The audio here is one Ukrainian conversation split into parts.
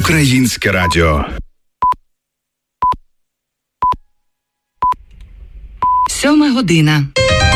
Українське радіо. 7:00.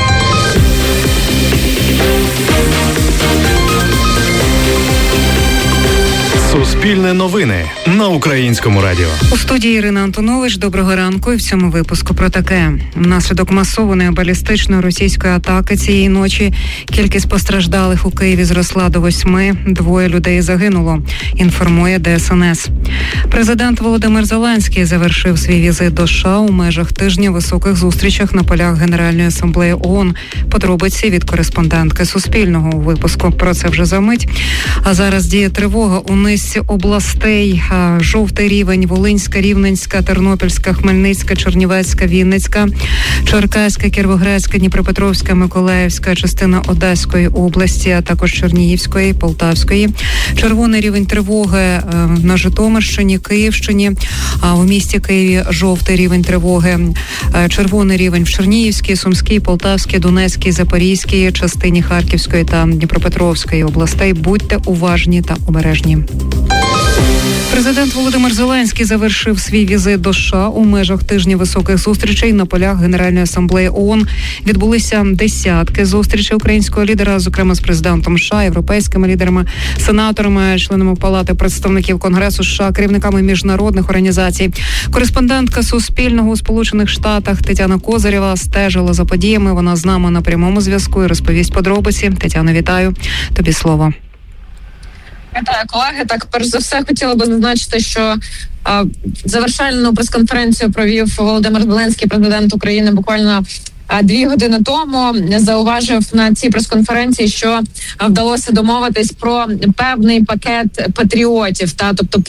Суспільне новини на Українському радіо. У студії Ірина Антонович. Доброго ранку. І в цьому випуску про таке. Внаслідок масованої балістичної російської атаки цієї ночі кількість постраждалих у Києві зросла до 8. 2 людей загинуло, інформує ДСНС. Президент Володимир Зеленський завершив свій візит до США у межах тижня високих зустрічах на полях Генеральної асамблеї ООН. Подробиці від кореспондентки Суспільного у випуску. Про це вже за мить. А зараз діє тривога у низці областей. Жовтий рівень: Волинська, Рівненська, Тернопільська, Хмельницька, Чернівецька, Вінницька, Черкаська, Кіровоградська, Дніпропетровська, Миколаївська, частина Одеської області, а також Чернігівської, Полтавської. Червоний рівень тривоги на Житомирщині, Київщині, а в місті Києві жовтий рівень тривоги. Червоний рівень в Чернігівській, Сумській, Полтавській, Донецькій, Запорізькій, частині Харківської та Дніпропетровської областей. Будьте уважні та обережні. Президент Володимир Зеленський завершив свій візит до США у межах тижня високих зустрічей на полях Генеральної асамблеї ООН. Відбулися десятки зустрічей українського лідера, зокрема з президентом США, європейськими лідерами, сенаторами, членами Палати представників Конгресу США, керівниками міжнародних організацій. Кореспондентка Суспільного у Сполучених Штатах Тетяна Козирєва стежила за подіями. Вона з нами на прямому зв'язку і розповість подробиці. Тетяно, вітаю. Тобі слово. Вітаю, колеги. Так, перш за все, хотіла би зазначити, що завершальну прес-конференцію провів Володимир Зеленський, президент України, буквально 2 години тому. Зауважив на цій прес-конференції, що вдалося домовитись про певний пакет патріотів, тобто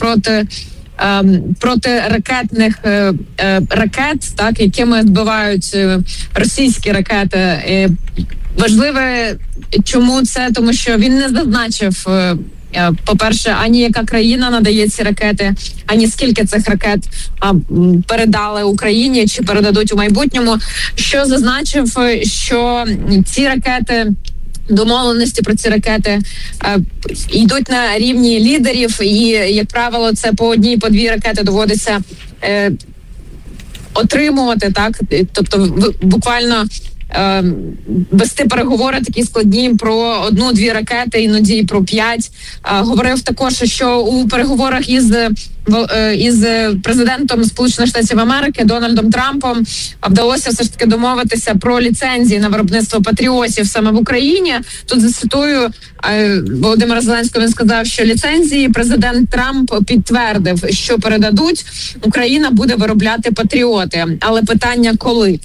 проти ракетних ракет, якими збивають російські ракети. Важливе, чому це? Тому що він не зазначив, по-перше, ані яка країна надає ці ракети, ані скільки цих ракет передали Україні чи передадуть у майбутньому. Що зазначив, що ці ракети, домовленості про ці ракети йдуть на рівні лідерів, і, як правило, це по 1, по 2 ракети доводиться отримувати, тобто буквально вести переговори такі складні про 1-2 ракети, іноді і про 5. Говорив також, що у переговорах із президентом Сполучених Штатів Америки Дональдом Трампом вдалося все ж таки домовитися про ліцензії на виробництво патріотів саме в Україні. Тут зацитую Володимира Зеленського. Він сказав, що ліцензії президент Трамп підтвердив, що передадуть, Україна буде виробляти патріоти. Але питання коли?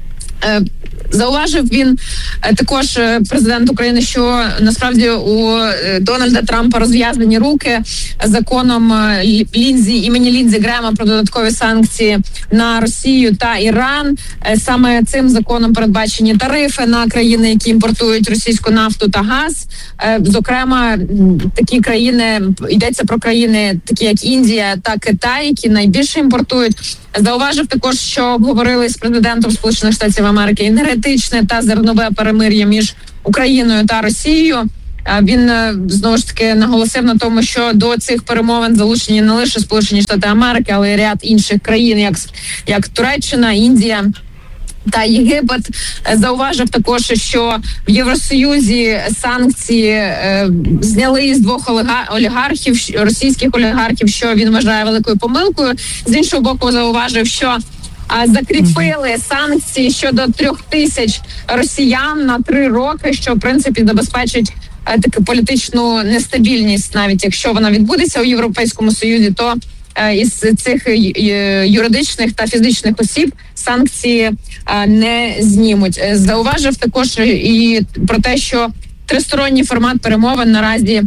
Зауважив він також, президент України, що насправді у Дональда Трампа розв'язані руки законом імені Ліндзі Грема про додаткові санкції на Росію та Іран. Саме цим законом передбачені тарифи на країни, які імпортують російську нафту та газ. Зокрема, такі країни, йдеться про країни, такі як Індія та Китай, які найбільше імпортують. Зауважив також, що обговорили з президентом Сполучених Штатів Америки енергетичне та зернове перемир'я між Україною та Росією. Він знову ж таки наголосив на тому, що до цих перемовин залучені не лише Сполучені Штати Америки, але й ряд інших країн, як Туреччина, Індія та Єгипет. Зауважив також, що в Євросоюзі санкції зняли з 2 олігархів, російських олігархів, що він вважає великою помилкою. З іншого боку, зауважив, що закріпили санкції щодо 3000 росіян на 3 роки, що в принципі забезпечить таку політичну нестабільність, навіть якщо вона відбудеться у Європейському Союзі, то із цих юридичних та фізичних осіб санкції не знімуть. Зауважив також і про те, що тристоронній формат перемовин наразі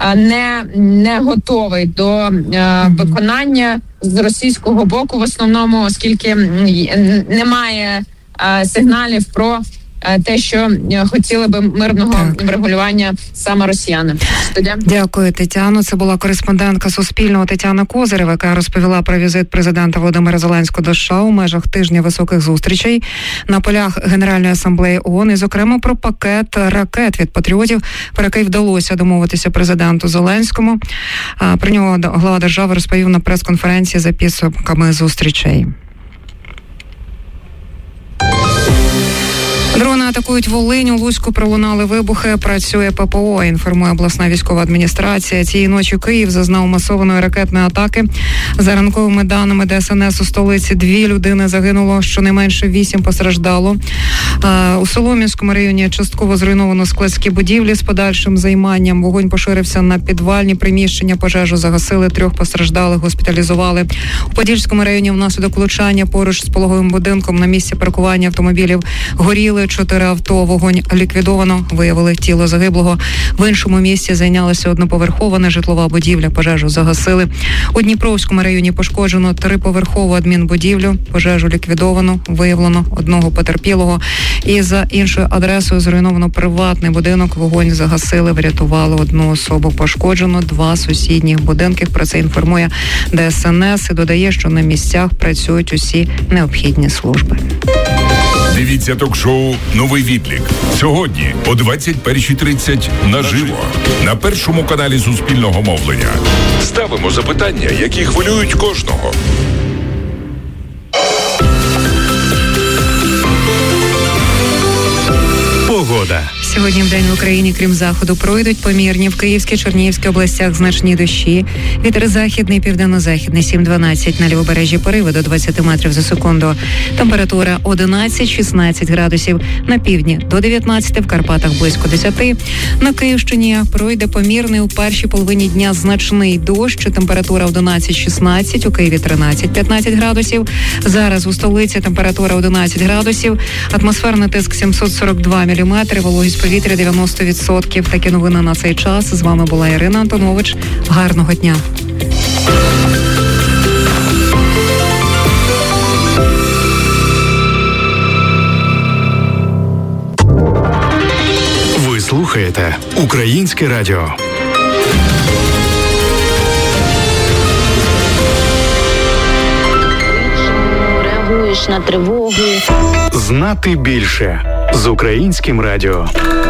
не готовий до виконання з російського боку, в основному, оскільки немає сигналів про те, що хотіли би мирного врегулювання саме росіяни. Дякую, Тетяно. Це була кореспондентка Суспільного Тетяна Козирева, яка розповіла про візит президента Володимира Зеленського до США у межах тижня високих зустрічей на полях Генеральної асамблеї ООН і, зокрема, про пакет ракет від патріотів, про який вдалося домовитися президенту Зеленському. Про нього глава держави розповів на прес-конференції за підсумками зустрічей. Дрони атакують Волинь, у Луцьку пролунали вибухи, працює ППО, інформує обласна військова адміністрація. Цієї ночі Київ зазнав масованої ракетної атаки. За ранковими даними ДСНС у столиці 2 людини загинуло, щонайменше 8 постраждало. У Солом'янському районі частково зруйновано складські будівлі з подальшим займанням. Вогонь поширився на підвальні приміщення, пожежу загасили, 3 постраждалих госпіталізували. У Подільському районі внаслідок влучання поруч з пологовим будинком на місці паркування автомобілів горіли 4 авто. Вогонь ліквідовано, виявили тіло загиблого. В іншому місці зайнялася одноповерхова нежитлова будівля, пожежу загасили. У Дніпровському районі пошкоджено 3-поверхову адмінбудівлю, пожежу ліквідовано, виявлено 1 потерпілого. І за іншою адресою зруйновано приватний будинок, вогонь загасили, врятували 1 особу. Пошкоджено 2 сусідніх будинки. Про це інформує ДСНС і додає, що на місцях працюють усі необхідні служби. Дивіться ток-шоу «Новий відлік» сьогодні о 21:30 наживо на першому каналі Суспільного мовлення. Ставимо запитання, які хвилюють кожного. Погода. Сьогодні в день в Україні, крім заходу, пройдуть помірні в Київській, Чернігівській областях значні дощі. Вітер західний, південно-західний 7-12, на лівобережжі пориви до 20 метрів за секунду. Температура 11-16 градусів, на півдні до 19, в Карпатах близько 10. На Київщині пройде помірний у першій половині дня значний дощ, температура 11-16, у Києві 13-15 градусів. Зараз у столиці температура 11 градусів, атмосферний тиск 742 міліметри, вологість повітря 90%. Такі новини на цей час. З вами була Ірина Антонович. Гарного дня. Ви слухаєте Українське радіо. Реагуєш на тривогу. Знати більше з Українським радіо.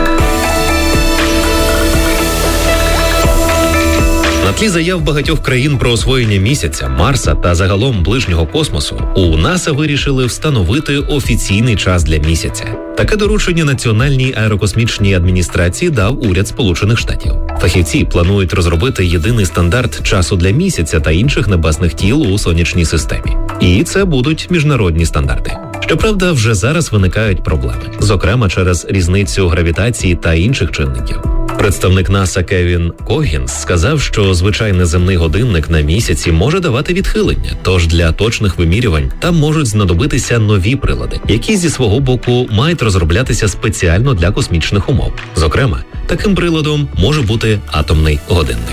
На тлі заяв багатьох країн про освоєння місяця, Марса та загалом ближнього космосу, у НАСА вирішили встановити офіційний час для місяця. Таке доручення Національній аерокосмічній адміністрації дав уряд Сполучених Штатів. Фахівці планують розробити єдиний стандарт часу для місяця та інших небесних тіл у сонячній системі. І це будуть міжнародні стандарти. Щоправда, вже зараз виникають проблеми, зокрема через різницю гравітації та інших чинників. Представник НАСА Кевін Когінс сказав, що звичайний земний годинник на місяці може давати відхилення, тож для точних вимірювань там можуть знадобитися нові прилади, які зі свого боку мають розроблятися спеціально для космічних умов. Зокрема, таким приладом може бути атомний годинник.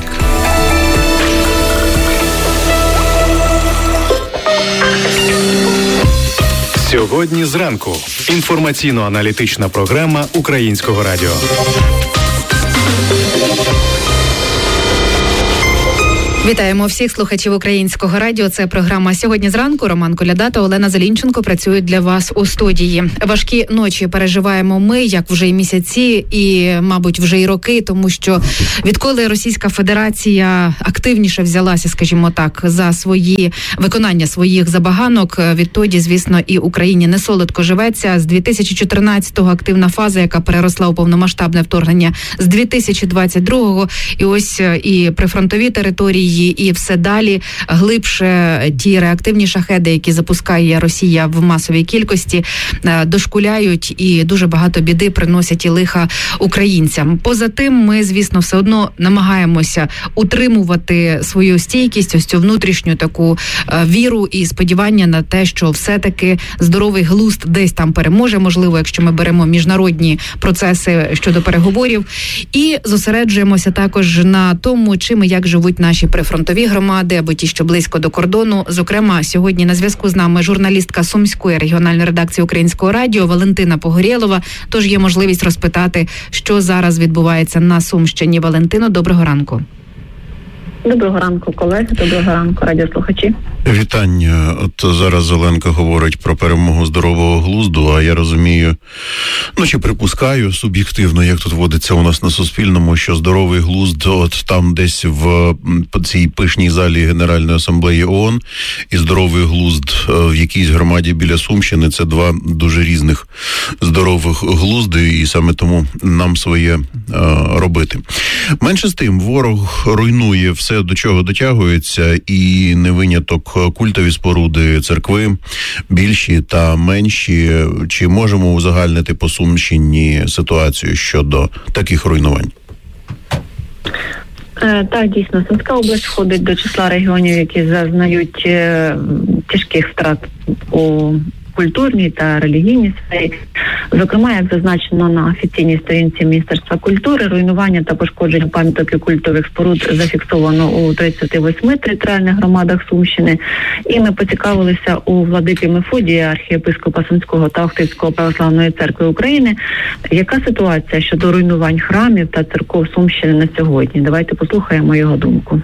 Сьогодні зранку. Інформаційно-аналітична програма Українського радіо. Вітаємо всіх слухачів Українського радіо. Це програма «Сьогодні зранку». Роман Коляда та Олена Зелінченко працюють для вас у студії. Важкі ночі переживаємо ми, як вже й місяці, і, мабуть, вже й роки, тому що відколи Російська Федерація активніше взялася, скажімо так, за виконання своїх забаганок, відтоді, звісно, і Україні не солодко живеться. З 2014-го активна фаза, яка переросла у повномасштабне вторгнення з 2022-го, і ось і прифронтові території, і все далі глибше ті реактивні шахеди, які запускає Росія в масовій кількості, дошкуляють і дуже багато біди приносять і лиха українцям. Поза тим, ми, звісно, все одно намагаємося утримувати свою стійкість, ось цю внутрішню таку віру і сподівання на те, що все-таки здоровий глузд десь там переможе, можливо, якщо ми беремо міжнародні процеси щодо переговорів, і зосереджуємося також на тому, чим і як живуть наші прифронтові прифронтові громади або ті, що близько до кордону. Зокрема, сьогодні на зв'язку з нами журналістка Сумської регіональної редакції Українського радіо Валентина Погорєлова. Тож є можливість розпитати, що зараз відбувається на Сумщині. Валентино, доброго ранку. Доброго ранку, колеги. Доброго ранку, радіослухачі. Вітання. От зараз Оленка говорить про перемогу здорового глузду, а я розумію, чи припускаю суб'єктивно, як тут водиться у нас на Суспільному, що здоровий глузд от там десь в цій пишній залі Генеральної асамблеї ООН і здоровий глузд в якійсь громаді біля Сумщини – це два дуже різних здорових глузди, і саме тому нам своє робити. Менше з тим, ворог руйнує все, до чого дотягується, і не виняток культові споруди, церкви, більші та менші. Чи можемо узагальнити по Сумщині ситуацію щодо таких руйнувань? Так, дійсно, Сумська область входить до числа регіонів, які зазнають тяжких втрат у культурній та релігійній сфері. Зокрема, як зазначено на офіційній сторінці Міністерства культури, руйнування та пошкодження пам'яток і культових споруд зафіксовано у 38 територіальних громадах Сумщини. І ми поцікавилися у владики Мефодія, архієпископа Сумського та Охтирського православної церкви України, яка ситуація щодо руйнувань храмів та церков Сумщини на сьогодні. Давайте послухаємо його думку.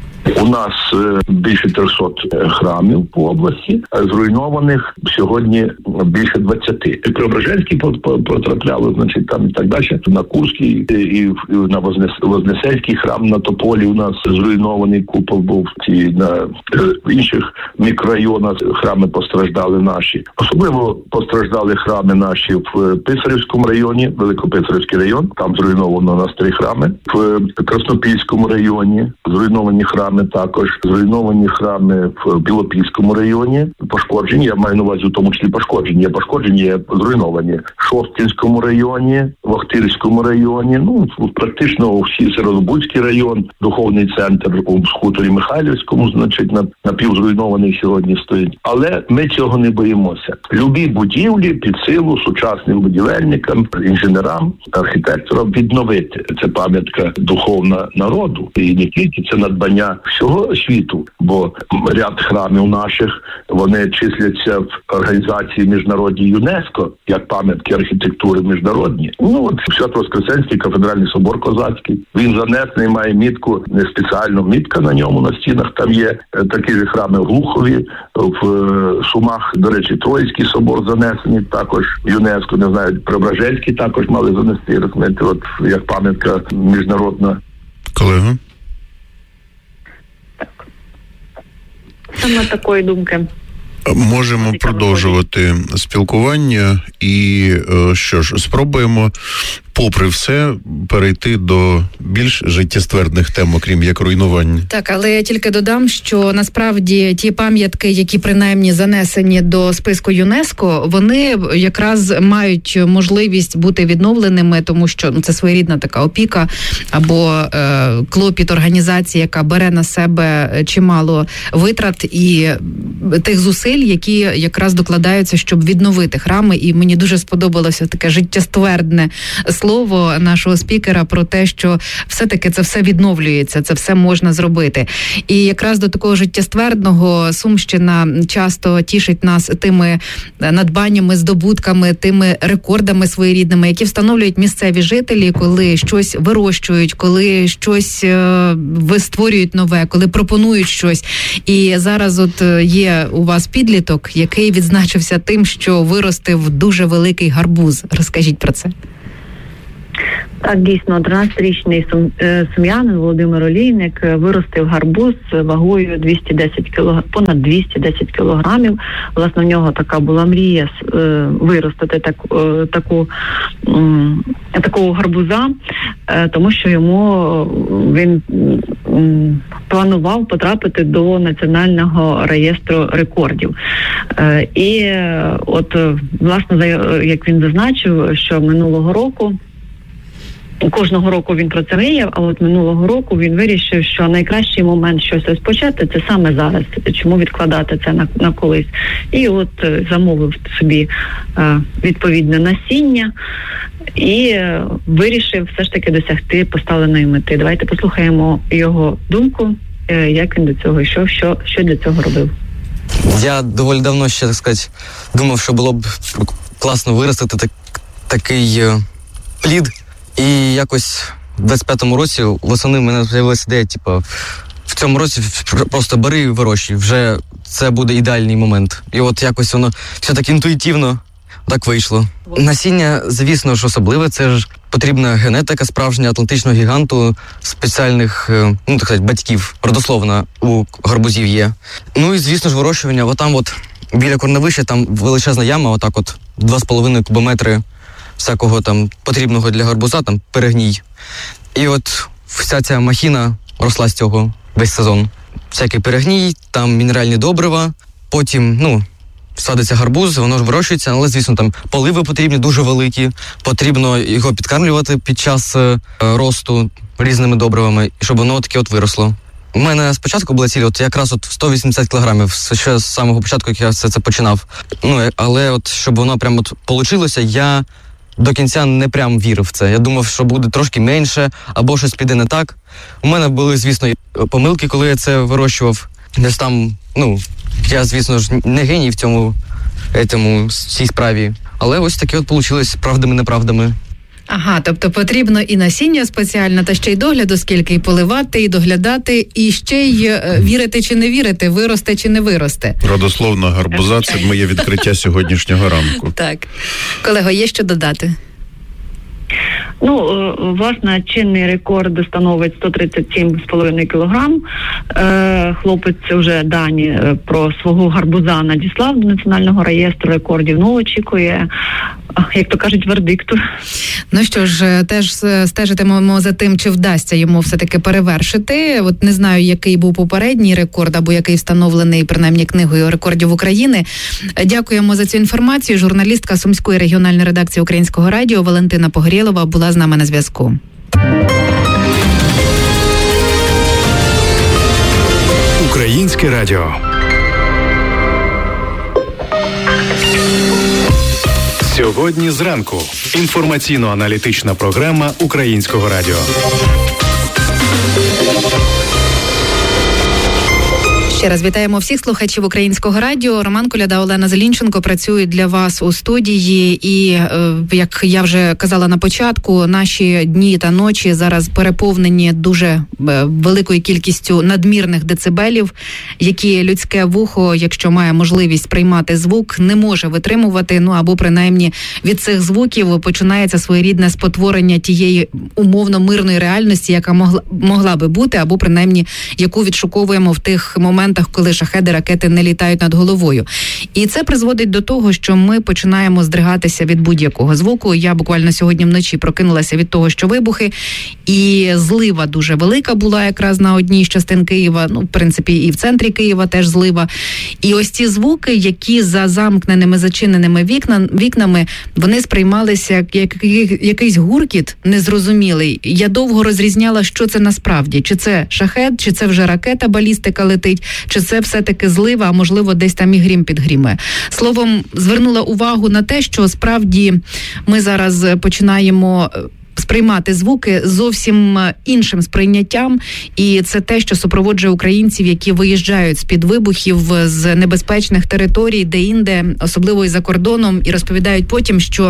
У нас більше 300 храмів по області, зруйнованих сьогодні більше 20. І Преображенський потрапляли, значить, там і так далі, на Курський і на Вознесенський храм на Тополі у нас зруйнований купол був, і на інших мікрорайонах храми постраждали наші. Особливо постраждали храми наші в Писарівському районі, Великописарівський район, там зруйновано у нас 3 храми. В Краснопільському районі зруйновані храми також, зруйновані храми в Білопільському районі, пошкоджені, я маю на увазі в тому числі пошкоджені, є зруйновані в Шосткінському районі, в Охтирському районі, практично у всій Сєвєродонецький район, духовний центр у хуторі Михайлівському, значить, напівзруйнований сьогодні стоїть. Але ми цього не боїмося. Любі будівлі під силу сучасним будівельникам, інженерам, архітекторам відновити. Це пам'ятка духовна народу. І не тільки це надбання всього світу, бо ряд храмів наших, вони числяться в організації міжнародній ЮНЕСКО, як пам'ятки архітектури міжнародні. Свято-Воскресенський кафедральний собор козацький, він занесений, має мітку, не спеціально мітка на ньому, на стінах там є. Такі ж храми в Глухові, в Сумах, до речі, Троїцький собор занесений, також ЮНЕСКО, не знаю, Преображенський також мали занести, розумієте, от як пам'ятка міжнародна. Колега? Саме такої думки. Можемо продовжувати спілкування і спробуємо, попри все, перейти до більш життєствердних тем, окрім як руйнувань. Так, але я тільки додам, що насправді ті пам'ятки, які принаймні занесені до списку ЮНЕСКО, вони якраз мають можливість бути відновленими, тому що це своєрідна така опіка або клопіт організації, яка бере на себе чимало витрат і тих зусиль, які якраз докладаються, щоб відновити храми. І мені дуже сподобалося таке життєствердне слово нашого спікера про те, що все-таки це все відновлюється, це все можна зробити. І якраз до такого життєствердного Сумщина часто тішить нас тими надбаннями, здобутками, тими рекордами своєрідними, які встановлюють місцеві жителі, коли щось вирощують, коли щось створюють нове, коли пропонують щось. І зараз от є у вас підліток, який відзначився тим, що виростив дуже великий гарбуз. Розкажіть про це. Так, дійсно, 13-річний сум'янин Володимир Олійник виростив гарбуз вагою понад 210 кілограмів. Власне, в нього така була мрія виростити такого гарбуза, тому що він планував потрапити до Національного реєстру рекордів. І от, власне, як він зазначив, що минулого року, кожного року він про це мріяв, а от минулого року він вирішив, що найкращий момент щось розпочати – це саме зараз. Чому відкладати це на колись? І от замовив собі відповідне насіння і вирішив все ж таки досягти поставленої мети. Давайте послухаємо його думку як він до цього йшов, що для цього робив? Я доволі давно ще, так сказати, думав, що було б класно виростити такий плід. І якось в 25-му році восени в мене з'явилася ідея, в цьому році просто бери і вирощуй, вже це буде ідеальний момент. І от якось воно все так інтуїтивно так вийшло. Насіння, звісно ж, особливе, це ж потрібна генетика справжня атлантичного гіганту, спеціальних, так сказати, батьків, родословна у гарбузів є. Ну і, звісно ж, вирощування, отам біля корневища, там величезна яма, 2,5 кубометри всякого там потрібного для гарбуза, там перегній. І от вся ця махіна росла з цього весь сезон. Всякий перегній, там мінеральні добрива, потім, садиться гарбуз, воно ж вирощується, але, звісно, там поливи потрібні, дуже великі, потрібно його підкармлювати під час росту різними добривами, щоб воно таке виросло. У мене спочатку була ціль, якраз 180 кілограмів, ще з самого початку, як я все це починав. Але щоб воно прямо получилося, я до кінця не прям вірив в це. Я думав, що буде трошки менше, або щось піде не так. У мене були, звісно, помилки, коли я це вирощував. Десь там, я, звісно ж, не геній в цій справі. Але ось таке вийшло правдами-неправдами. Ага, тобто потрібно і насіння спеціальне, та ще й догляду, скільки і поливати, і доглядати, і ще й вірити чи не вірити, виросте чи не виросте. Родословна гарбуза – це моє відкриття сьогоднішнього ранку. Так. Колего, є що додати? Власне, чинний рекорд становить 137,5 кілограм. Хлопець вже дані про свого гарбуза надіслав до Національного реєстру рекордів. Очікує, як то кажуть, вердикту. Ну що ж, теж стежитимемо за тим, чи вдасться йому все-таки перевершити. Не знаю, який був попередній рекорд, або який встановлений, принаймні, Книгою рекордів України. Дякуємо за цю інформацію. Журналістка Сумської регіональної редакції Українського радіо Валентина Погорєлова була з нами на зв'язку. Українське радіо. Сьогодні зранку. Інформаційно-аналітична програма Українського радіо. Ще раз вітаємо всіх слухачів Українського радіо. Роман Коляда, Олена Зелінченко працюють для вас у студії. І, як я вже казала на початку, наші дні та ночі зараз переповнені дуже великою кількістю надмірних децибелів, які людське вухо, якщо має можливість приймати звук, не може витримувати. Або принаймні від цих звуків починається своєрідне спотворення тієї умовно мирної реальності, яка могла би бути, або принаймні яку відшуковуємо в тих моментах, коли шахеди, ракети не літають над головою. І це призводить до того, що ми починаємо здригатися від будь-якого звуку. Я буквально сьогодні вночі прокинулася від того, що вибухи, і злива дуже велика була якраз на одній з частин Києва, в принципі, і в центрі Києва теж злива. І ось ці звуки, які за замкненими, зачиненими вікнами, вони сприймалися як якийсь гуркіт незрозумілий. Я довго розрізняла, що це насправді. Чи це шахед, чи це вже ракета, балістика летить, чи це все-таки злива, а можливо десь там і грім підгрімує. Словом, звернула увагу на те, що справді ми зараз починаємо сприймати звуки зовсім іншим сприйняттям, і це те, що супроводжує українців, які виїжджають з-під вибухів з небезпечних територій, де-інде, особливо і за кордоном, і розповідають потім, що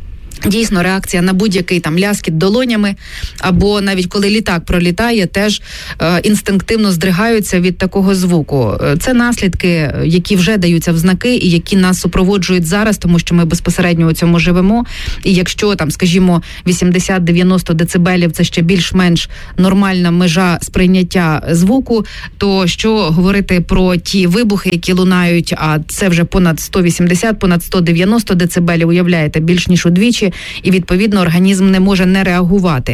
дійсно реакція на будь-який там ляскіт долонями, або навіть коли літак пролітає, теж інстинктивно здригаються від такого звуку. Це наслідки, які вже даються в знаки і які нас супроводжують зараз, тому що ми безпосередньо у цьому живемо. І якщо там, скажімо, 80-90 децибелів – це ще більш-менш нормальна межа сприйняття звуку, то що говорити про ті вибухи, які лунають, а це вже понад 180, понад 190 децибелів, уявляєте, більш ніж удвічі, і, відповідно, організм не може не реагувати.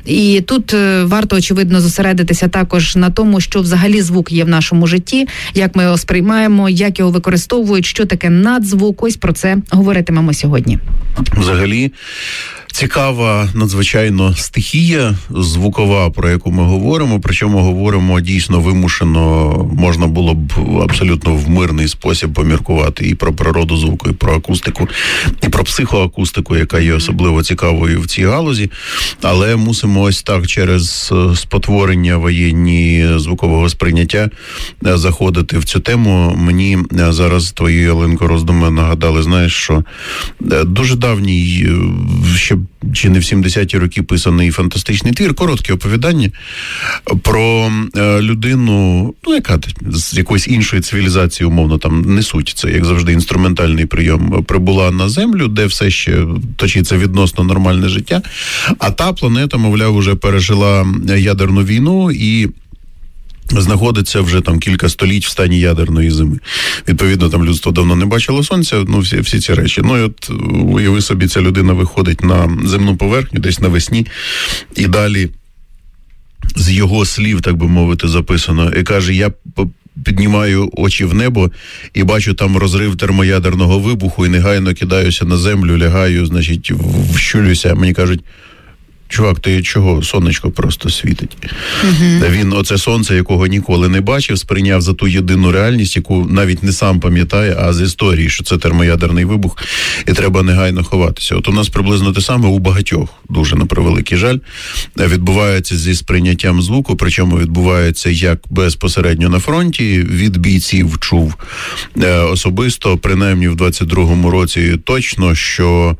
І тут варто, очевидно, зосередитися також на тому, що взагалі звук є в нашому житті, як ми його сприймаємо, як його використовують, що таке надзвук. Ось про це говоритимемо сьогодні. Взагалі, цікава надзвичайно стихія звукова, про яку ми говоримо, причому говоримо дійсно вимушено, можна було б абсолютно в мирний спосіб поміркувати і про природу звуку, і про акустику, і про психоакустику, яка є особливо цікавою в цій галузі, але мусимо ось так через спотворення воєнні звукового сприйняття заходити в цю тему. Мені зараз твої, Оленко, роздуми нагадали, знаєш, що дуже давній, ще чи не в 70-ті роки писаний фантастичний твір, коротке оповідання про людину, яка з якоїсь іншої цивілізації, умовно, там не суть, це, як завжди, інструментальний прийом, прибула на Землю, де все ще точиться відносно нормальне життя, а та планета, мовляв, уже пережила ядерну війну і знаходиться вже там кілька століть в стані ядерної зими. Відповідно, там людство давно не бачило сонця, всі ці речі. І от уяви собі, ця людина виходить на земну поверхню десь навесні, і далі з його слів, так би мовити, записано, і каже, я піднімаю очі в небо і бачу там розрив термоядерного вибуху і негайно кидаюся на землю, лягаю, значить, вщулюся. Мені кажуть, чувак, ти чого? Сонечко просто світить. Він оце сонце, якого ніколи не бачив, сприйняв за ту єдину реальність, яку навіть не сам пам'ятає, а з історії, що це термоядерний вибух, і треба негайно ховатися. От у нас приблизно те саме у багатьох, дуже на превеликий жаль, відбувається зі сприйняттям звуку, причому відбувається як безпосередньо на фронті, від бійців чув особисто, принаймні в 22-му році точно, що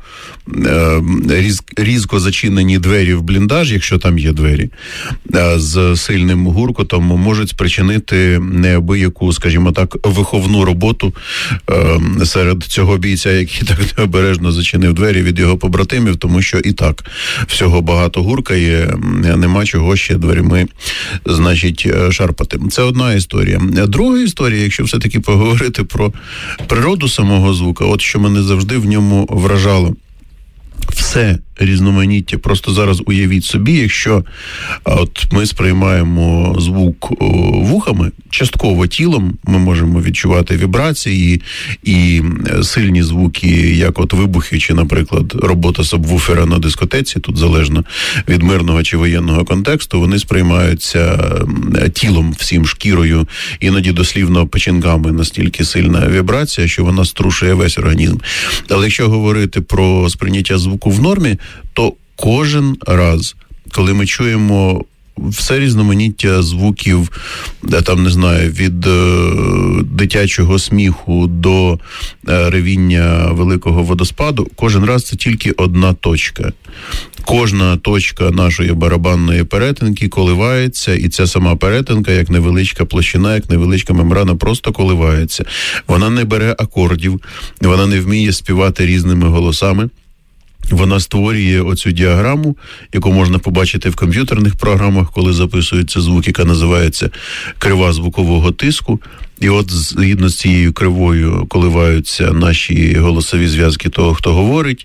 різко зачинені двері в бліндаж, якщо там є двері, з сильним гуркотом можуть спричинити неабияку, скажімо так, виховну роботу серед цього бійця, який так необережно зачинив двері від його побратимів, тому що і так всього багато гуркає, нема чого ще дверьми, значить, шарпати. Це одна історія. Друга історія, якщо все-таки поговорити про природу самого звука, от що мене завжди в ньому вражало. Все різноманіття. Просто зараз уявіть собі, якщо от ми сприймаємо звук вухами, частково тілом, ми можемо відчувати вібрації і сильні звуки, як от вибухи, чи, наприклад, робота сабвуфера на дискотеці, тут залежно від мирного чи воєнного контексту, вони сприймаються тілом, всім, шкірою, іноді дослівно печінками, настільки сильна вібрація, що вона струшує весь організм. Але якщо говорити про сприйняття звуку в нормі, то кожен раз, коли ми чуємо все різноманіття звуків, там, не знаю, від дитячого сміху до ревіння великого водоспаду, кожен раз це тільки одна точка. Кожна точка нашої барабанної перетинки коливається, і ця сама перетинка, як невеличка площина, як невеличка мембрана, просто коливається. Вона не бере акордів, вона не вміє співати різними голосами. Вона створює оцю діаграму, яку можна побачити в комп'ютерних програмах, коли записується звук, яка називається крива звукового тиску. І от згідно з цією кривою коливаються наші голосові зв'язки того, хто говорить,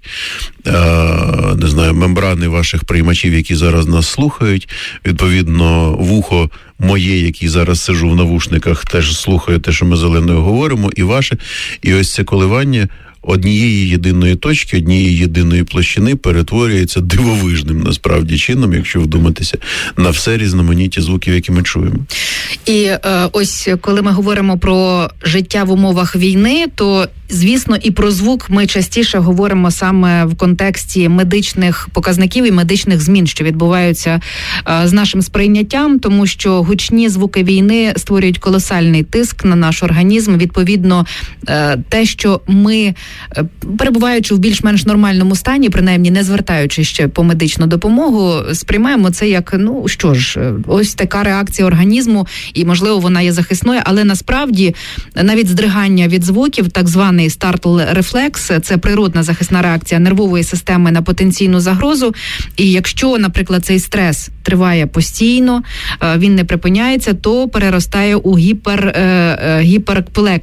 не знаю, мембрани ваших приймачів, які зараз нас слухають. Відповідно, вухо моє, який зараз сиджу в навушниках, теж слухає те, що ми з Оленою говоримо, і ваше. І ось це коливання однієї єдиної точки, однієї єдиної площини перетворюється дивовижним, насправді, чином, якщо вдуматися, на все різноманіття звуків, які ми чуємо. І ось, коли ми говоримо про життя в умовах війни, то, звісно, і про звук ми частіше говоримо саме в контексті медичних показників і медичних змін, що відбуваються з нашим сприйняттям, тому що гучні звуки війни створюють колосальний тиск на наш організм. Відповідно, те, що ми, перебуваючи в більш-менш нормальному стані, принаймні не звертаючи ще по медичну допомогу, сприймаємо це як, ось така реакція організму, і, можливо, вона є захисною, але насправді навіть здригання від звуків, так званий стартл-рефлекс, це природна захисна реакція нервової системи на потенційну загрозу, і якщо, наприклад, цей стрес триває постійно, він не припиняється, то переростає у гіперкплексію,